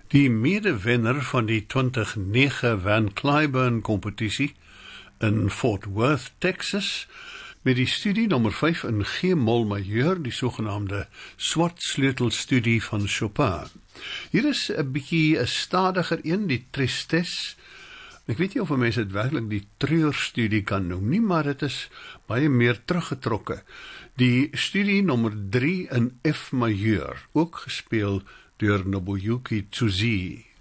Die medewenner van die 2009 Van Cliburn kompetisie in Fort Worth, Texas, met die studie nommer 5 in G-mol majeur, die sogenaamde swart sleutelstudie van Chopin. Hier is 'n bietjie 'n stadiger een, die Tristesse. Ek weet nie of 'n mens dit werklik die treurstudie kan noem nie, maar dit is baie meer teruggetrokke. Die studie nommer 3 in F majeur, ook gespeel deur Nobuyuki Tsujii.